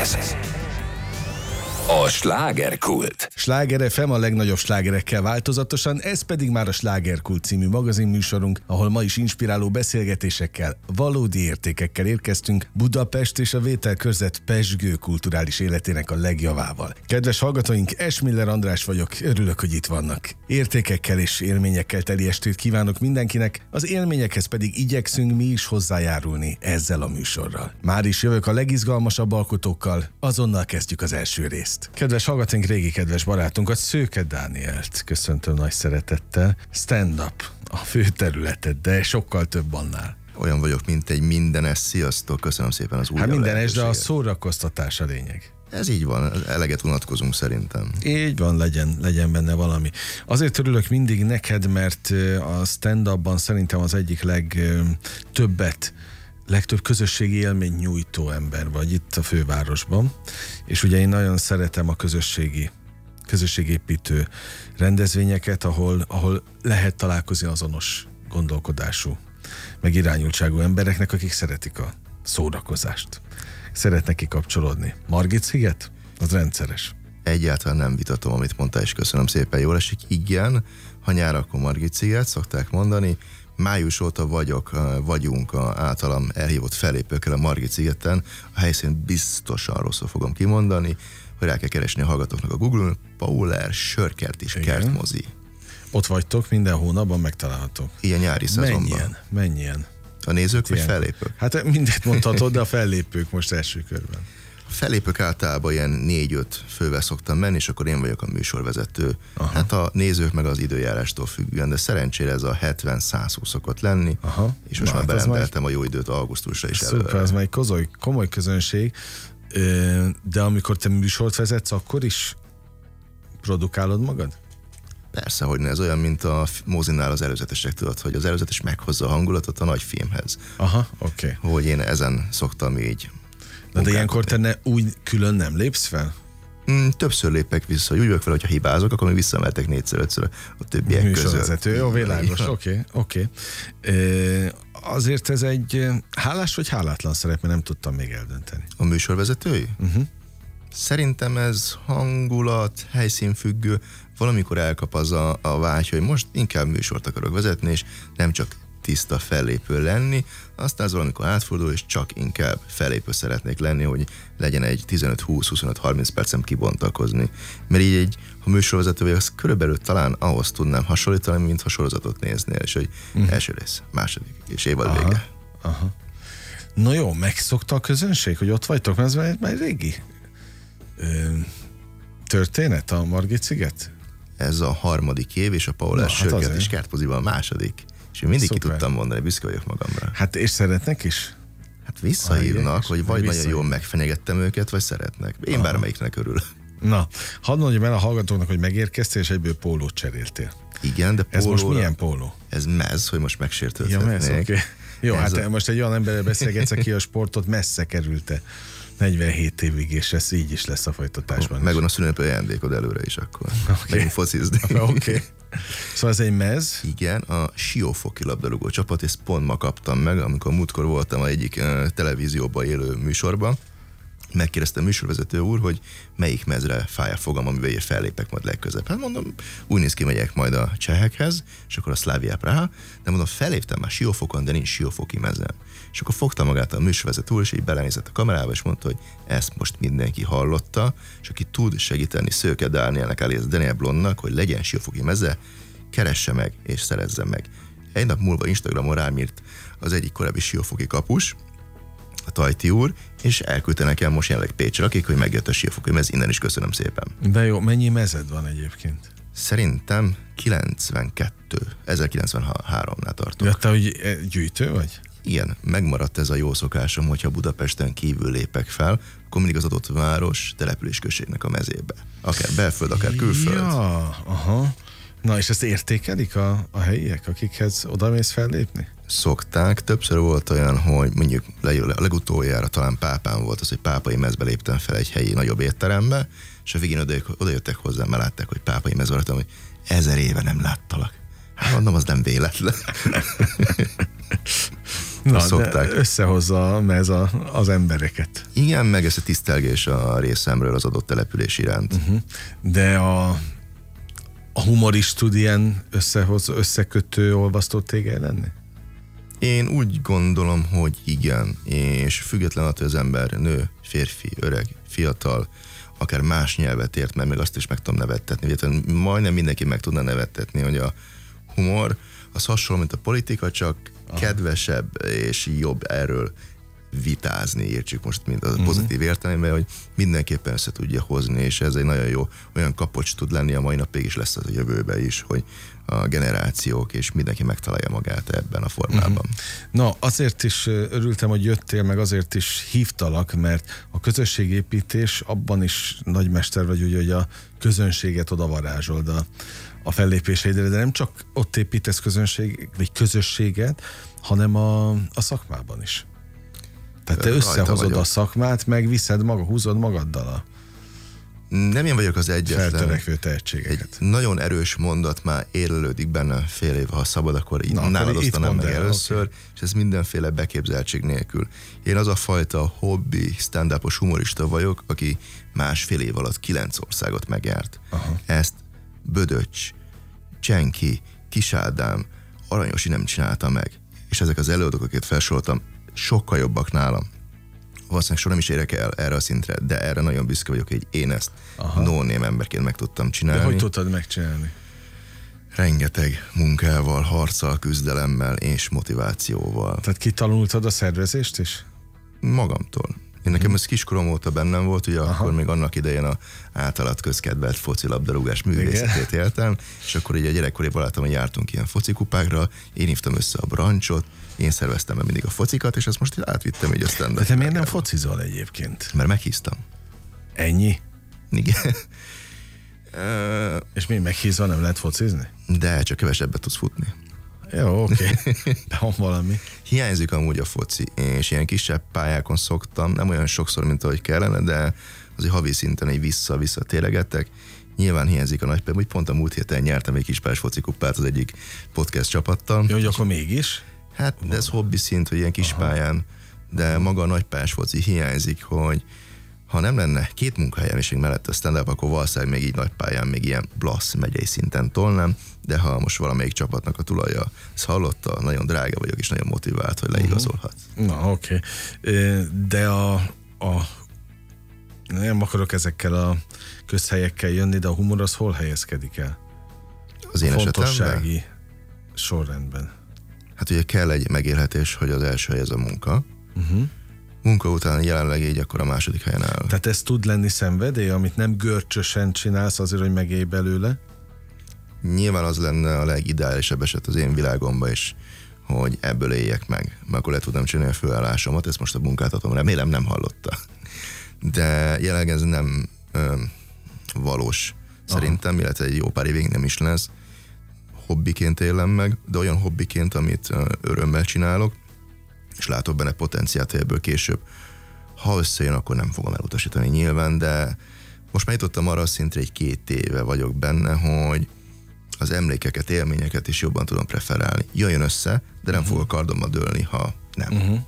Ez a Slágerkult. Sláger FM a legnagyobb slágerekkel változatosan, ez pedig már a Slágerkult című magazinműsorunk, ahol ma is inspiráló beszélgetésekkel, valódi értékekkel érkeztünk Budapest és a vételkörzet pezsgő kulturális életének a legjavával. Kedves hallgatóink, Esmiller András vagyok, örülök, hogy itt vannak. Értékekkel és élményekkel teli estét kívánok mindenkinek, az élményekhez pedig igyekszünk mi is hozzájárulni ezzel a műsorral. Már is jövök a legizgalmasabb alkotókkal, azonnal kezdjük az első részt. Kedves hallgatóink, régi kedves barátunkat, Szőke Dánielt köszöntöm nagy szeretettel. Stand-up a fő területed, de sokkal több annál. Olyan vagyok, mint egy mindenes. Sziasztok, köszönöm szépen az új mindenes, de a szórakoztatás a lényeg. Ez így van, eleget unatkozunk szerintem. Így van, legyen benne valami. Azért örülök mindig neked, mert a stand-upban szerintem az egyik legtöbb közösségi élmény nyújtó ember vagy itt a fővárosban, és ugye én nagyon szeretem a közösségépítő rendezvényeket, ahol lehet találkozni azonos gondolkodású, meg irányultságú embereknek, akik szeretik a szórakozást. Szeretnek kikapcsolódni. Margit-sziget? Az rendszeres. Egyáltalán nem vitatom, amit mondtál, és köszönöm szépen, jól esik. Igen, ha nyár, akkor Margit-sziget, szokták mondani. Május óta vagyunk általam elhívott fellépőkkel a Margit-szigeten. A helyszínt biztosan rosszul fogom kimondani, hogy rá kell keresni a hallgatóknak a Google-on. Pauler Sörkert és Kertmozi. Ott vagytok, minden hónapban megtalálhatók. Ilyen nyári szezonban. Mennyien? A nézők vagy fellépők? Hát mindet mondhatod, de a fellépők most első körben. A fellépők általában ilyen 4-5 fővel szoktam menni, és akkor én vagyok a műsorvezető. Aha. Hát a nézők meg az időjárástól függően, de szerencsére ez a 70-120 szokott lenni. Aha. És most már berendeltem a jó időt augusztusra is előre. Szuper, ez már egy komoly közönség, de amikor te műsort vezetsz, akkor is produkálod magad? Persze, hogy ne, ez olyan, mint a mozinál az előzetesek, tudod, hogy az előzetes meghozza a hangulatot a nagy filmhez. Aha, oké. Hogy én ezen szoktam így. De ilyenkor te úgy külön nem lépsz fel? Többször lépek vissza, hogy úgy vagyok fel, hogyha hibázok, akkor még visszamehetek 4-5-ször a többiek között. Jó, világos, oké. Azért ez egy hálás vagy hálátlan szerep, mert nem tudtam még eldönteni. A műsorvezetői? Szerintem ez hangulat, helyszínfüggő, valamikor elkap az a vágy, hogy most inkább műsort akarok vezetni, és nem csak tiszta fellépő lenni, aztán az valamikor átfordul, és csak inkább fellépő szeretnék lenni, hogy legyen egy 15-20-25-30 percem kibontakozni. Mert így ha műsorvezető vagy, az körülbelül talán ahhoz tudnám hasonlítani, mint ha sorozatot néznél, és hogy első rész, második, és évad vége. Aha. No jó, megszokta a közönség, hogy ott vagytok, mert ez már régi történet a Margit-sziget? Ez a 3. év, és a Pauler Sörkert és Kertmozival a második. És én mindig ki tudtam mondani, büszke vagyok magamra. Hát és szeretnek is? Hát visszahívnak, hogy vagy nagyon jól megfenyegettem őket, vagy szeretnek. Én bármelyiknek örül. Na, hadd mondjam el a hallgatóknak, hogy megérkeztél, és egyből pólót cseréltél. Igen, de pólóra... Ez most milyen póló? Ez mez, hogy most megsértődhetnék. Ja, mez, okay. Jó, hát most egy olyan emberrel beszélgetsz, aki a sportot messze kerülte 47 évig, és ez így is lesz a folytatásban. Megvan a szülőnapi ajándékod előre is akkor. Megint focizni. Oké. Szóval ez egy mez? Igen, a Siófoki labdarúgó csapat, ezt pont ma kaptam meg, amikor múltkor voltam egyik televízióban élő műsorban. Megkérdezte a műsorvezető úr, hogy melyik mezre fáj a fogam, amivel fellépek majd legközebb. Hát mondom, úgy néz ki, megyek majd a csehekhez, és akkor a Slavia Praha, de mondom, felléptem már Siófokon, de nincs siófoki mezem. És akkor fogta magát a műsorvezető úr, és így belenézett a kamerába, és mondta, hogy ezt most mindenki hallotta, és aki tud segíteni Szőke Dánielnek, alias Daniel Blondnak, hogy legyen siófoki meze, keresse meg, és szerezze meg. Egy nap múlva Instagramon rám írt az egyik korábbi siófoki kapus, a Tajti úr, és elküldte nekem most jelenleg Pécsre, akik, hogy megjött a siófoki mez, innen is köszönöm szépen. De jó, mennyi mezed van egyébként? Szerintem 1993-nál tartok. Ja, te hogy gyűjtő vagy? Igen, megmaradt ez a jó szokásom, hogyha Budapesten kívül lépek fel, akkor mindig az adott város településközségnek a mezébe. Akár belföld, akár külföld. Ja, aha. Na, és ezt értékelik a helyiek, akikhez odamész fellépni? Szokták. Többször volt olyan, hogy mondjuk legutoljára talán Pápán volt az, hogy pápai mezbe léptem fel egy helyi nagyobb étterembe, és a végén odajöttek hozzám, mert látták, hogy pápai mez voltam, hogy 1000 éve nem láttalak. Hát mondom, az nem véletlen. szokták. Összehozza ez az embereket. Igen, meg ez a tisztelgés a részemről az adott település iránt. De a humor is tud ilyen összekötő, olvasztó tégely lenni? Én úgy gondolom, hogy igen, és független attól, hogy az ember nő, férfi, öreg, fiatal, akár más nyelvet ért, mert még azt is meg tudom nevettetni. Majdnem mindenki meg tudna nevettetni, hogy a humor az hasonló, mint a politika, csak kedvesebb és jobb erről vitázni, értsük most, mint a pozitív értelemben, hogy mindenképpen össze tudja hozni, és ez egy nagyon jó, olyan kapocs tud lenni a mai napig is, lesz az a jövőben is, hogy a generációk, és mindenki megtalálja magát ebben a formában. Na, azért is örültem, hogy jöttél, meg azért is hívtalak, mert a közösségépítés abban is nagymester vagy, ugye, hogy a közönséget oda varázsold a fellépéseidre, de nem csak ott építesz közösséget, hanem a szakmában is. Tehát te összehozod a szakmát, meg húzod magaddal nem én vagyok az egyetlen. Feltörekvő tehetségeket. Egy nagyon erős mondat már érlelődik benne fél év, ha szabad, akkor így nálad osztanám meg először, okay. És ez mindenféle beképzeltség nélkül. Én az a fajta hobbi, stand-upos humorista vagyok, aki másfél év alatt 9 országot megjárt. Ezt Bödöcs, Csenki, Kis Ádám, Aranyosi nem csinálta meg. És ezek az előadók, akiket felsoroltam, sokkal jobbak nálam. Valószínűleg soha nem is érek el erre a szintre, de erre nagyon büszke vagyok, hogy én ezt no-name emberként meg tudtam csinálni. De hogy tudtad megcsinálni? Rengeteg munkával, harccal, küzdelemmel és motivációval. Tehát kitanultad a szervezést is? Magamtól. Én nekem ez kiskorom óta bennem volt, ugye akkor még annak idején a általad közkedvelt focilabdarúgás művészetét éltem, és akkor így a gyerekkorében láttam, hogy jártunk ilyen focikupákra, én hívtam össze a brancsot, én szerveztem be mindig a focikat, és ezt most átvittem így a stand-up. De te miért nem focizol egyébként? Mert meghíztam. Ennyi? Igen. És mi meghízva nem lehet focizni? De csak kevesebbet tudsz futni. Jó, oké. De van valami. Hiányzik amúgy a foci, és ilyen kisebb pályákon szoktam, nem olyan sokszor, mint ahogy kellene, de azért havi szinten így vissza télegettek. Nyilván hiányzik a nagypályán, úgy pont a múlt héten nyertem egy kispályás focikupát az egyik podcast csapattal. Jó, hogy akkor mégis? Hát, de ez hobbi szint, hogy ilyen kispályán, de maga a nagypályás foci hiányzik, hogy ha nem lenne két munkahelyemség mellett a stand-up, akkor valószínűleg még így nagypályán, még ilyen Blasz megyei szinten tolnám, de ha most valamelyik csapatnak a tulaja ezt hallotta, nagyon drága vagyok, és nagyon motivált, hogy leigazolhat. Na, oké. De nem akarok ezekkel a közhelyekkel jönni, de a humor az hol helyezkedik el? Az én fontossági sorrendben. Hát ugye kell egy megélhetés, hogy az első hely ez a munka. Munka után jelenleg így akkor a második helyen áll. Tehát ez tud lenni szenvedély, amit nem görcsösen csinálsz azért, hogy megélj belőle? Nyilván az lenne a legideálisabb eset az én világomban is, hogy ebből éljek meg. Mert akkor le tudnám csinálni a főállásomat, ezt most a munkáltatom, remélem nem hallotta. De jelenleg ez nem valós szerintem, illetve egy jó pár évig nem is lesz. Hobbiként élem meg, de olyan hobbiként, amit örömmel csinálok, és látok benne potenciált, hogy ebből később, ha összejön, akkor nem fogom elutasítani nyilván, de most már jutottam arra a szintre, egy 2 éve vagyok benne, hogy az emlékeket, élményeket is jobban tudom preferálni. Jöjjön össze, de nem fogok kardommal dőlni, ha nem.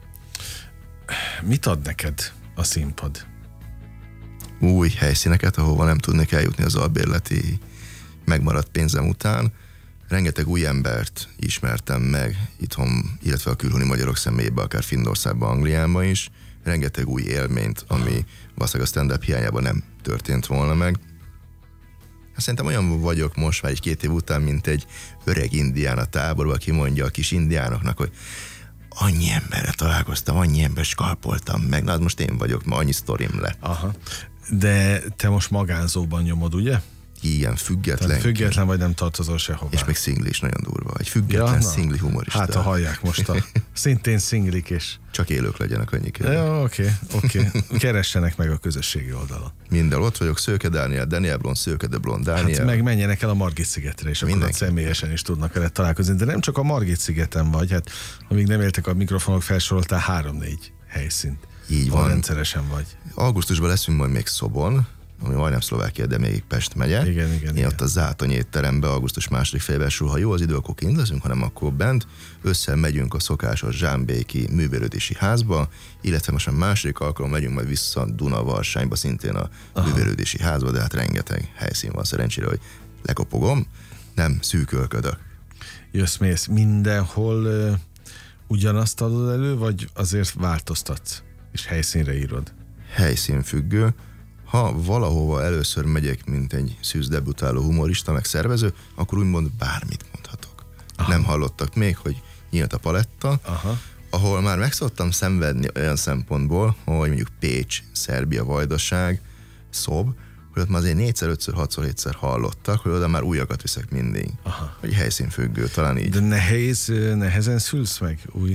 Mit ad neked a színpad? Új helyszíneket, ahova nem tudnék eljutni az albérleti megmaradt pénzem után. Rengeteg új embert ismertem meg itthon, illetve a külhoni magyarok személyében, akár Finnországban, Angliában is. Rengeteg új élményt, ami valószínűleg a stand-up hiányában nem történt volna meg. Szerintem olyan vagyok most már egy 2 év után, mint egy öreg indián a táborban, aki mondja a kis indiánoknak, hogy annyi emberre találkoztam, annyi embert skalpoltam meg, na most én vagyok, ma annyi sztorim lett. De te most magánzóban nyomod, ugye? Ilyen független. Tehát független vagy, nem tartozol sehová. És meg szingli is nagyon durva. Egy független szingli humorista. Hát ha hallják most szintén szinglik és... Csak élők legyenek annyi kérdés. Jó, oké. Keressenek meg a közösségi oldalon. Minden ott vagyok, Szőke Dániel, Daniel Blond, Szőke de Blond, Dániel. Hát meg menjenek el a Margit-szigetre, és akkor személyesen is tudnak vele találkozni. De nem csak a Margit-szigeten vagy, hát amíg nem éltek a mikrofonok, felsoroltál 3-4 helyszínt. Így van. Rendszeresen vagy. Augusztusban leszünk majd még Szobon, ami majdnem Szlovákia, de még Pest megye. Igen. Ott a Zátony étterembe augusztus 2. félbesül, ha jó az idő, akkor kint leszünk, hanem akkor bent. Megyünk a szokásos zsámbéki művelődési házba, illetve most a második alkalom megyünk majd vissza Dunavarságba, szintén a művelődési házba, de hát rengeteg helyszín van szerencsére, hogy lekopogom, nem szűkölködök. Jössz-mész, mindenhol ugyanazt adod elő, vagy azért változtatsz, és helyszínre írod? Helyszínfüggő. Ha valahova először megyek, mint egy szűzdebutáló humorista, meg szervező, akkor úgymond bármit mondhatok. Aha. Nem hallottak még, hogy nyílt a paletta, ahol már meg szoktam szenvedni olyan szempontból, hogy mondjuk Pécs, Szerbia, Vajdaság, Szob, hogy ott már azért 4-szer, 5-ször, 6-szor, 7-szer hallottak, hogy oda már újakat viszek mindig. Aha. Hogy helyszínfüggő, talán így. De nehezen szülsz meg új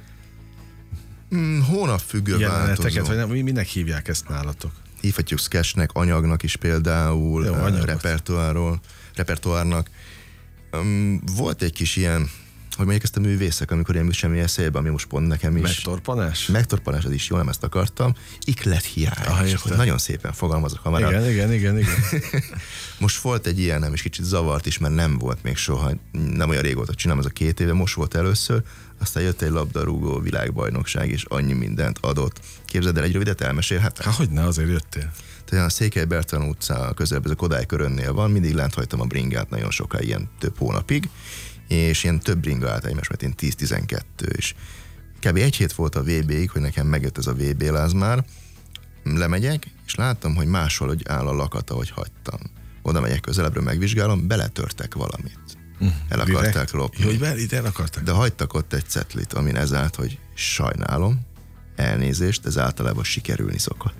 hónapfüggő változó. Vagy nem, minek hívják ezt nálatok? Hívhatjuk sketchnek, anyagnak is például, repertoárnak. Volt egy kis ilyen, hogy mondjuk ezt a művészek, amikor én semmi eszébe, ami most pont nekem is. Megtorpanás? Megtorpanás, az is jó, nem ezt akartam. Iklethiány. Nagyon szépen fogalmazok hamarabb. Igen. Most volt egy ilyen, nem is kicsit zavart is, mert nem volt még soha, nem olyan régóta csinálom, ez a 2 éve, most volt először, aztán jött egy labdarúgó világbajnokság, és annyi mindent adott. Képzeld el, egy rövidet elmesélhetem? Hogyne, azért jöttél. Tehát a Székely Bertalan utca közelebb, ez a Kodály körönnél van, mindig lent hagytam a bringát nagyon sokáig, ilyen több hónapig, és ilyen több bringa állt egymás, mert én 10-12, és kb. 1 hét volt a VB-ig, hogy nekem megjött ez a VB láz már, lemegyek, és láttam, hogy máshol, hogy áll a lakata, hogy hagytam. Oda megyek közelebbről, megvizsgálom, beletörtek valamit. El akarták lopni. Hogy el akarták? De hagytak ott egy cetlit, amin ez állt, hogy sajnálom, elnézést, ez általában sikerülni szokott.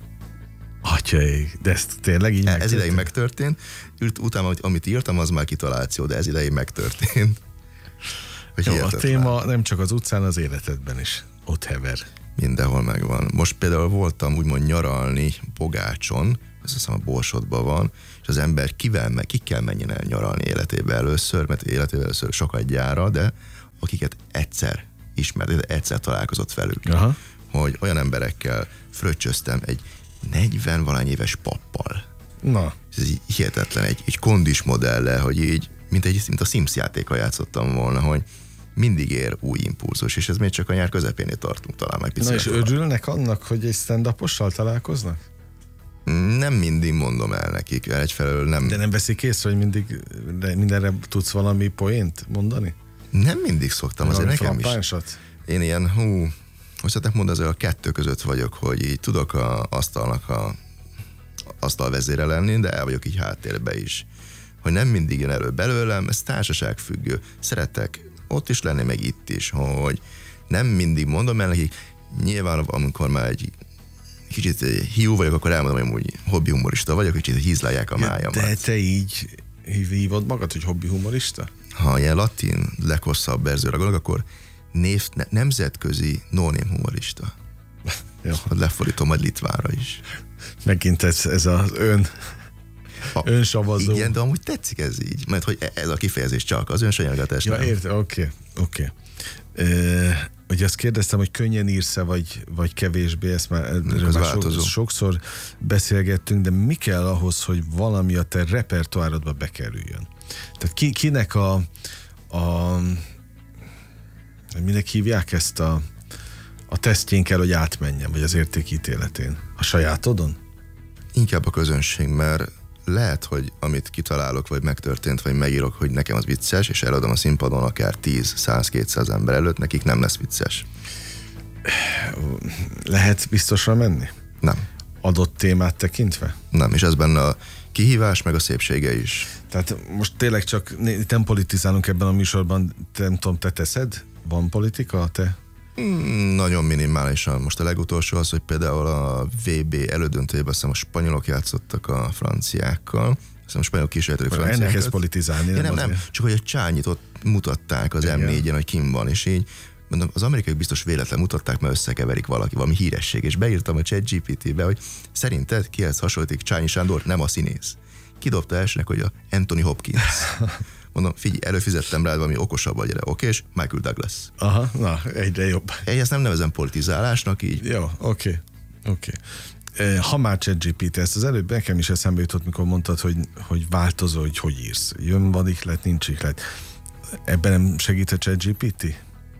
Atyaik, de ez tényleg így megtörtént? Ez ideig megtörtént. Utána, amit írtam, az már kitaláció, de ez ideig megtörtént. Jó, a téma nem csak az utcán, az életedben is ott hever. Mindenhol megvan. Most például voltam úgymond nyaralni Bogácson, ez azt hiszem a Borsodban van, és az ember kikkel menjen el nyaralni életébe először, mert életébe először sokat gyára, de akiket egyszer ismert, egyszer találkozott velük. Aha. Hogy olyan emberekkel fröccsöztem egy 40-valány éves pappal. Na. Ez így hihetetlen, egy kondis modellel, hogy így, mint a Sims játékkal játszottam volna, hogy mindig ér új impulzus, és ez még csak a nyár közepénél tartunk talán meg. Na és örülnek annak, hogy egy stand-upossal találkoznak? Nem mindig mondom el nekik, egyfelől nem. De nem veszik észre, hogy mindig mindenre tudsz valami poént mondani? Nem mindig szoktam, azért nekem is. Én ilyen, hogy szeretnek mondani, azért a 2 között vagyok, hogy így tudok a asztalvezére lenni, de el vagyok így háttérbe is. Hogy nem mindig jön elő belőlem, ez társaságfüggő. Szeretek ott is lenni, meg itt is, hogy nem mindig mondom el nekik. Nyilván, amikor már egy kicsit hiú vagyok, akkor elmondom, hogy hobbi humorista vagyok, kicsit hízlálják a májamat. De te így hívod magad, hogy hobbi humorista? Ha ilyen latin leghosszabb verzióra gondolok, akkor nemzetközi no-name humorista. Lefordítom majd litvánra is. Megint ez az önsavazó. Igen, de amúgy tetszik ez így, mert hogy ez a kifejezés csak az önsanyagatás. Ja, értem, oké. Ugye azt kérdeztem, hogy könnyen írsz-e, vagy kevésbé, ezt már sokszor beszélgettünk, de mi kell ahhoz, hogy valami a te repertoárodba bekerüljön? Tehát kinek minek hívják ezt a tesztjén kell, hogy átmenjen, vagy az értékítéletén? A sajátodon? Inkább a közönség, mert lehet, hogy amit kitalálok, vagy megtörtént, vagy megírok, hogy nekem az vicces, és eladom a színpadon akár 10, 100, 200 ember előtt, nekik nem lesz vicces. Lehet biztosra menni? Nem. Adott témát tekintve? Nem, és ez benne a kihívás, meg a szépsége is. Tehát most tényleg csak nem politizálunk ebben a műsorban, nem tudom, te teszed? Van politika, te? Nagyon minimálisan. Most a legutolsó az, hogy például a VB elődöntőjében azt hiszem a spanyolok játszottak a franciákkal. Azt a spanyolok kísérleteli franciákat. Ennek ez politizálni. Nem, csak hogy a Csányit ott mutatták az M4-en, hogy kim van, és így mondom, az amerikaiak biztos véletlen mutatták, mert összekeverik valami híresség, és beírtam a ChatGPT-be, hogy szerinted kihez hasonlítik Csányi Sándor, nem a színész. Kidobta elsőnek, hogy a Anthony Hopkins. Mondom, figyelj, előfizettem rád valami okosabb vagy, oké, és Michael Douglas. Aha, na, egyre jobb. Ezt nem nevezem politizálásnak így. Jó, oké. Ha már ChatGPT, ezt az előbb nekem is eszembe jutott, mikor mondtad, hogy változó, hogy írsz. Van ihlet, nincs ihlet. Ebben nem segít a ChatGPT?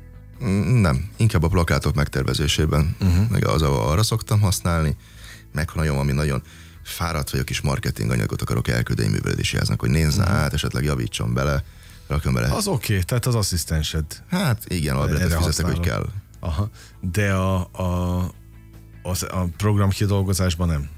Nem, inkább a plakátok megtervezésében. Meg arra szoktam használni, meg ha nagyon, ami nagyon fáradt vagyok és marketing anyagot akarok elküldeni művelődési háznak, hogy nézze át, esetleg javítson bele, rakjon bele. Az oké, tehát az asszisztensed. Hát igen, albérletet fizetek, hogy kell. Aha. De a program kidolgozásban nem?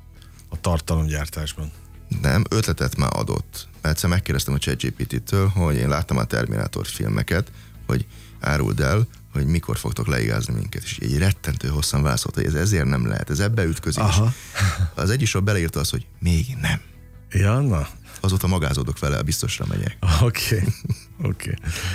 A tartalomgyártásban? Nem, ötletet már adott. Egyszer megkérdeztem a ChatGPT-től, hogy én láttam a Terminátor filmeket, hogy áruld el, hogy mikor fogtok leigázni minket. És egy rettentő hosszan válaszolt, hogy ez ezért nem lehet, ez ebbe ütközik. Az egyikről beleírta azt, hogy még nem. Ja, na. Azóta magázódok vele, biztosra megyek. Oké.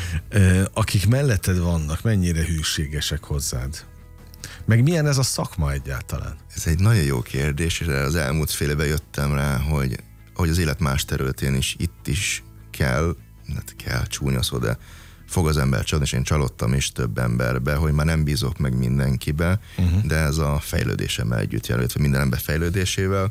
Akik melletted vannak, mennyire hűségesek hozzád? Meg milyen ez a szakma egyáltalán? Ez egy nagyon jó kérdés, és az elmúlt fél évben jöttem rá, hogy az élet más területén is, itt is kell csúnya szó, de fog az ember csalni, és én csalódtam is több emberbe, hogy már nem bízok meg mindenkibe, de ez a fejlődésemmel együtt jár, illetve minden ember fejlődésével.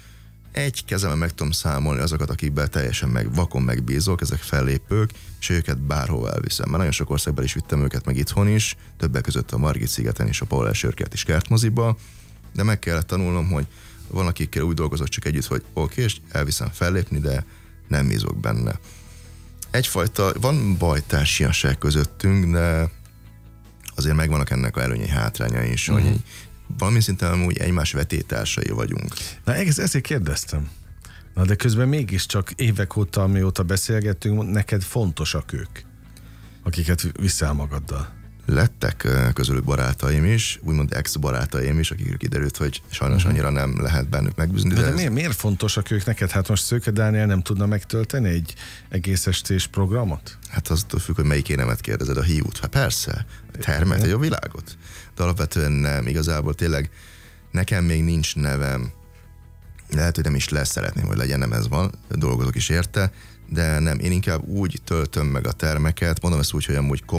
Egy kezemben meg tudom számolni azokat, akikben teljesen vakon megbízok, ezek fellépők, és őket bárhova elviszem. Már nagyon sok országban is vittem őket, meg itthon is, többek között a Margit-szigeten és a Paulás Sörkert is kertmoziba, de meg kellett tanulnom, hogy van, akikkel úgy dolgozok csak együtt, hogy oké, és elviszem fellépni, de nem bízok benne. Egyfajta, van bajtársiasság közöttünk, de azért megvannak ennek a előnyei, hátrányai is, hogy valami szinten úgy egymás vetétársai vagyunk. Na ezért kérdeztem. Na de közben mégiscsak évek óta, amióta beszélgettünk, neked fontosak ők, akiket viszel magaddal. Lettek közülük barátaim is, úgymond ex-barátaim is, akikről kiderült, hogy sajnos annyira nem lehet bennük megbízni. De miért fontosak ők neked? Hát most Szőke Dániel nem tudna megtölteni egy egész estés programot? Hát aztól függ, hogy melyik énemet kérdezed, a hiút. Hát persze, a termet, egy a világot. De alapvetően nem, igazából tényleg nekem még nincs nevem, lehet, hogy nem is lesz, szeretném, hogy legyen, nem ez van, dolgozok is érte, de nem, én inkább úgy töltöm meg a termeket, mondom ezt úgy, hogy amúgy